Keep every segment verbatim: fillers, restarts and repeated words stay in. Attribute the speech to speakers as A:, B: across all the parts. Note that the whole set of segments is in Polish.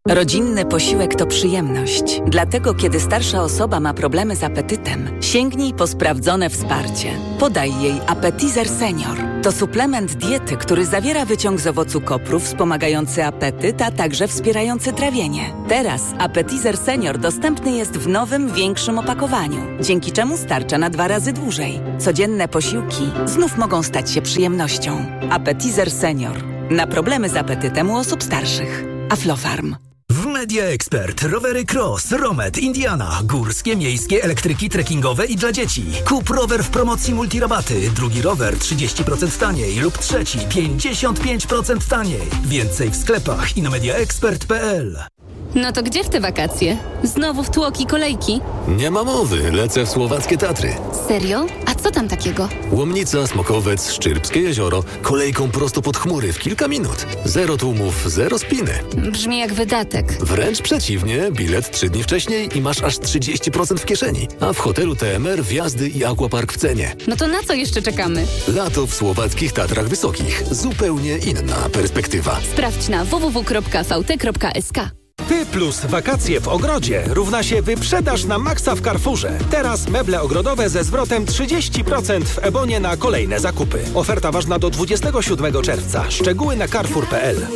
A: Rodzinny posiłek to przyjemność. Dlatego, kiedy starsza osoba ma problemy z apetytem, sięgnij po sprawdzone wsparcie. Podaj jej Appetizer Senior. To suplement diety, który zawiera wyciąg z owocu kopru wspomagający apetyt, a także wspierający trawienie. Teraz Appetizer Senior dostępny jest w nowym, większym opakowaniu, dzięki czemu starcza na dwa razy dłużej. Codzienne posiłki znów mogą stać się przyjemnością. Appetizer Senior. Na problemy z apetytem u osób starszych. Aflofarm.
B: W Media Expert rowery Cross, Romet, Indiana, górskie, miejskie, elektryki, trekkingowe i dla dzieci. Kup rower w promocji multirabaty, drugi rower trzydzieści procent taniej lub trzeci pięćdziesiąt pięć procent taniej. Więcej w sklepach i na mediaexpert kropka p l.
C: No to gdzie w te wakacje? Znowu w tłoki kolejki?
D: Nie ma mowy, lecę w słowackie Tatry.
C: Serio? A co tam takiego?
D: Łomnica, Smokowiec, Szczyrbskie jezioro, kolejką prosto pod chmury w kilka minut. Zero tłumów, zero spiny.
C: Brzmi jak wydatek.
D: Wręcz przeciwnie, bilet trzy dni wcześniej i masz aż trzydzieści procent w kieszeni. A w hotelu T M R wjazdy i aquapark w cenie.
C: No to na co jeszcze czekamy?
D: Lato w słowackich Tatrach Wysokich. Zupełnie inna perspektywa.
C: Sprawdź na w w w kropka v t kropka s k.
E: Ty plus wakacje w ogrodzie równa się wyprzedaż na maksa w Carrefourze. Teraz meble ogrodowe ze zwrotem trzydzieści procent w Ebonie na kolejne zakupy. Oferta ważna do dwudziestego siódmego czerwca. Szczegóły na carrefour kropka p l.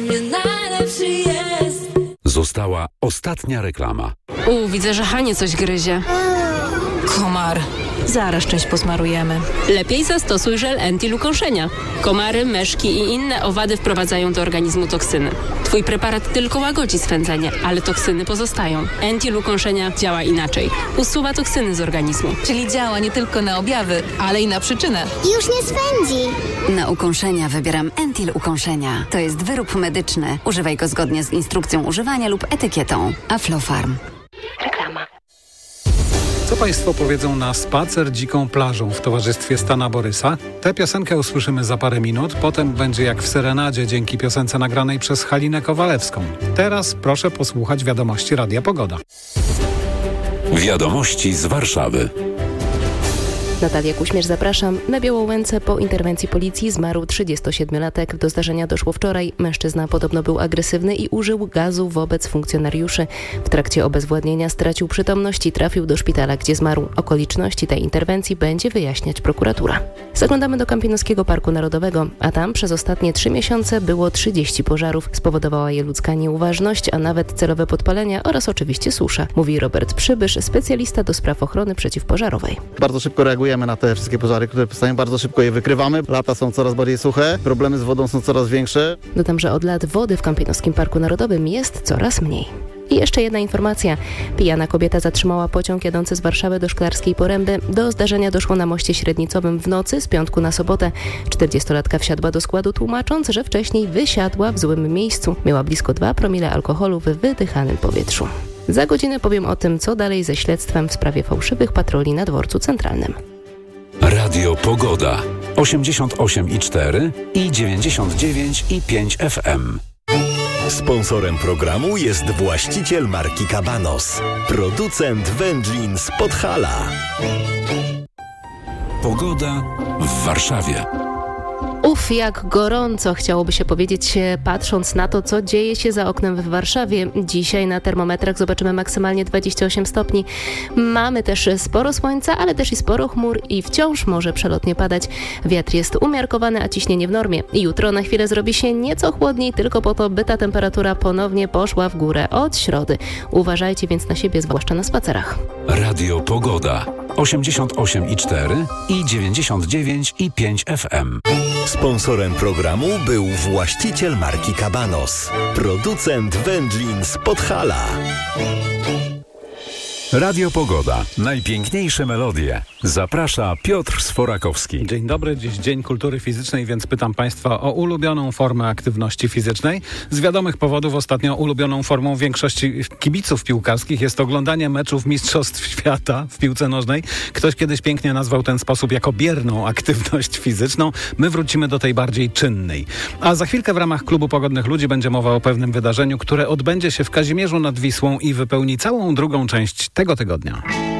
F: Została ostatnia reklama.
G: U, widzę, że Hanie coś gryzie.
H: Komar. Zaraz część posmarujemy.
G: Lepiej zastosuj żel Entil ukąszenia. Komary, myszki i inne owady wprowadzają do organizmu toksyny. Twój preparat tylko łagodzi swędzenie, ale toksyny pozostają. Entil ukąszenia działa inaczej. Usuwa toksyny z organizmu.
H: Czyli działa nie tylko na objawy, ale i na przyczynę.
I: Już nie swędzi.
J: Na ukąszenia wybieram Entil ukąszenia. To jest wyrób medyczny. Używaj go zgodnie z instrukcją używania lub etykietą. Aflofarm.
I: Reklama.
K: Co Państwo powiedzą na spacer dziką plażą w towarzystwie Stana Borysa? Tę piosenkę usłyszymy za parę minut, potem będzie jak w serenadzie dzięki piosence nagranej przez Halinę Kowalewską. Teraz proszę posłuchać wiadomości Radia Pogoda.
F: Wiadomości z Warszawy.
L: Natalia Kuśmierz, zapraszam. Na Białołęce po interwencji policji zmarł trzydziestosiedmiolatek. Do zdarzenia doszło wczoraj. Mężczyzna podobno był agresywny i użył gazu wobec funkcjonariuszy. W trakcie obezwładnienia stracił przytomność i trafił do szpitala, gdzie zmarł. Okoliczności tej interwencji będzie wyjaśniać prokuratura. Zaglądamy do Kampinoskiego Parku Narodowego, a tam przez ostatnie trzy miesiące było trzydzieści pożarów. Spowodowała je ludzka nieuważność, a nawet celowe podpalenia oraz oczywiście susza, mówi Robert Przybysz, specjalista do spraw ochrony przeciwpożarowej.
M: Bardzo szybko reagujemy na te wszystkie pożary, które powstają, bardzo szybko je wykrywamy. Lata są coraz bardziej suche, problemy z wodą są coraz większe.
L: Dodam, że od lat wody w Kampinoskim Parku Narodowym jest coraz mniej. I jeszcze jedna informacja. Pijana kobieta zatrzymała pociąg jadący z Warszawy do Szklarskiej Poręby. Do zdarzenia doszło na moście Średnicowym w nocy z piątku na sobotę. czterdziestolatka wsiadła do składu, tłumacząc, że wcześniej wysiadła w złym miejscu. Miała blisko dwa promile alkoholu w wydychanym powietrzu. Za godzinę powiem o tym, co dalej ze śledztwem w sprawie fałszywych patroli na dworcu centralnym.
F: Radio Pogoda. osiemdziesiąt osiem i cztery i dziewięćdziesiąt dziewięć i pięć F M.
N: Sponsorem programu jest właściciel marki Cabanos, producent wędlin z Podhala.
F: Pogoda w Warszawie.
L: Uf, jak gorąco, chciałoby się powiedzieć, patrząc na to, co dzieje się za oknem w Warszawie. Dzisiaj na termometrach zobaczymy maksymalnie dwadzieścia osiem stopni. Mamy też sporo słońca, ale też i sporo chmur i wciąż może przelotnie padać. Wiatr jest umiarkowany, a ciśnienie w normie. Jutro na chwilę zrobi się nieco chłodniej, tylko po to, by ta temperatura ponownie poszła w górę od środy. Uważajcie więc na siebie, zwłaszcza na spacerach.
F: Radio Pogoda. osiemdziesiąt osiem i cztery i dziewięćdziesiąt dziewięć i pięć F M.
N: Sponsorem programu był właściciel marki Cabanos, producent wędlin z Podhala.
F: Radio Pogoda. Najpiękniejsze melodie. Zaprasza Piotr Sforakowski.
K: Dzień dobry, dziś Dzień Kultury Fizycznej, więc pytam Państwa o ulubioną formę aktywności fizycznej. Z wiadomych powodów ostatnio ulubioną formą większości kibiców piłkarskich jest oglądanie meczów Mistrzostw Świata w piłce nożnej. Ktoś kiedyś pięknie nazwał ten sposób jako bierną aktywność fizyczną. My wrócimy do tej bardziej czynnej. A za chwilkę w ramach Klubu Pogodnych Ludzi będzie mowa o pewnym wydarzeniu, które odbędzie się w Kazimierzu nad Wisłą i wypełni całą drugą część tego tygodnia.